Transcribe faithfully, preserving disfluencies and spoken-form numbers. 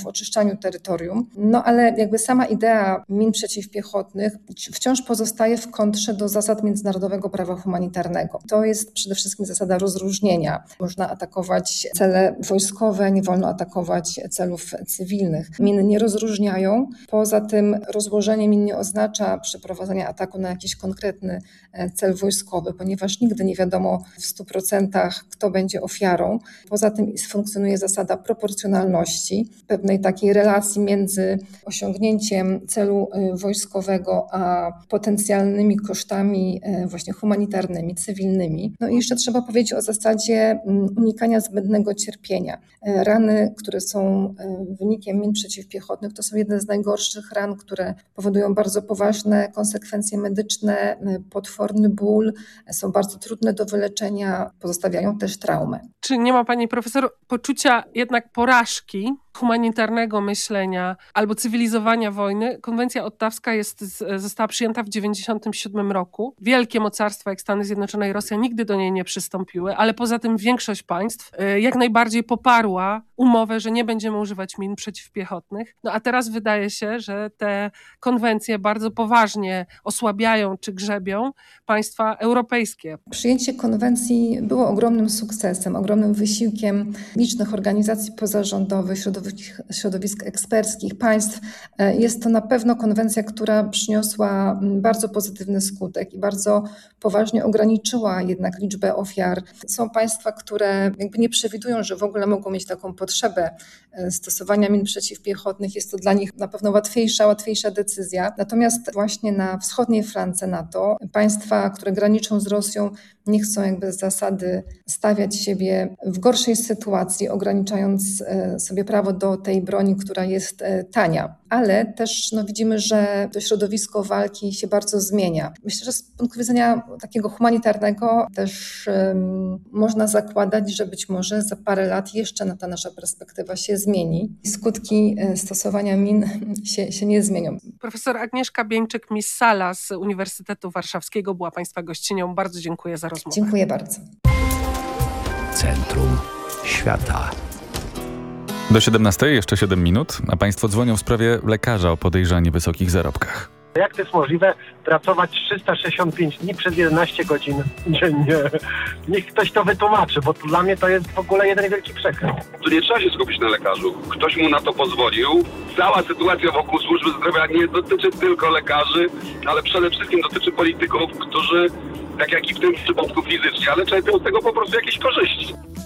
w oczyszczaniu terytorium. No ale jakby sama idea min przeciwpiechotnych wciąż pozostaje w kontrze do zasad międzynarodowego prawa humanitarnego. To jest przede wszystkim zasada rozróżnienia. Można atakować cele wojskowe, nie wolno atakować celów cywilnych. Miny nie rozróżniają. Poza tym rozłożenie min nie oznacza przeprowadzenia ataku na jakiś konkretny cel wojskowy, ponieważ nigdy nie wiadomo w stu procentach, kto będzie ofiarą. Poza tym funkcjonuje zasada proporcjonalności, pewnej takiej relacji między osiągnięciem celu wojskowego a potencjalnymi kosztami właśnie humanitarnymi, cywilnymi. No i jeszcze trzeba powiedzieć o zasadzie unikania zbędnego cierpienia. Rany, które są wynikiem min przeciwpiechotnych, to są jedne z najgorszych ran, które powodują bardzo poważne konsekwencje medyczne, potworny ból, są bardzo trudne do wyleczenia, pozostawiają też traumę. Czy nie ma pani profesor poczucia jednak porażki humanitarnego myślenia albo cywilizowania wojny? Konwencja ottawska jest, została przyjęta w dziewięćdziesiątym siódmym roku. Wielkie mocarstwa jak Stany Zjednoczone i Rosja nigdy do niej nie przystąpiły, ale poza tym większość państw jak najbardziej poparła umowę, że nie będziemy używać min przeciwpiechotnych. No a teraz wydaje się, że te konwencje bardzo poważnie osłabiają czy grzebią państwa europejskie. Przyjęcie konwencji było ogromnym sukcesem, ogromnym wysiłkiem licznych organizacji pozarządowych, środowisk, środowisk eksperckich, państw. Jest to na pewno konwencja, która przyniosła bardzo pozytywny skutek i bardzo poważnie ograniczyła jednak liczbę ofiar. Są państwa, które jakby nie przewidują, że w ogóle mogą mieć taką potrzebę stosowania min przeciwpiechotnych. Jest to dla nich na pewno łatwiejsza, łatwiejsza decyzja. Natomiast właśnie na wschodniej flance NATO państwa, które graniczą z Rosją, nie chcą jakby z zasady stawiać siebie w gorszej sytuacji, ograniczając sobie prawo do tej broni, która jest tania. Ale też no, widzimy, że to środowisko walki się bardzo zmienia. Myślę, że z punktu widzenia takiego humanitarnego też um, można zakładać, że być może za parę lat jeszcze ta nasza perspektywa się zmieni. Skutki stosowania min się, się nie zmienią. Profesor Agnieszka Bieńczyk-Missala z Uniwersytetu Warszawskiego była Państwa gościnią. Bardzo dziękuję za rozmowę. Dziękuję bardzo. Centrum Świata. Do siedemnastej jeszcze siedem minut, a Państwo dzwonią w sprawie lekarza o podejrzanie wysokich zarobkach. Jak to jest możliwe pracować trzysta sześćdziesiąt pięć dni przez jedenaście godzin dziennie? Niech ktoś to wytłumaczy, bo dla mnie to jest w ogóle jeden wielki przekręt. Tu nie trzeba się skupić na lekarzu. Ktoś mu na to pozwolił. Cała sytuacja wokół służby zdrowia nie dotyczy tylko lekarzy, ale przede wszystkim dotyczy polityków, którzy, tak jak i w tym przypadku fizycznie, ale czerpią z tego po prostu jakieś korzyści.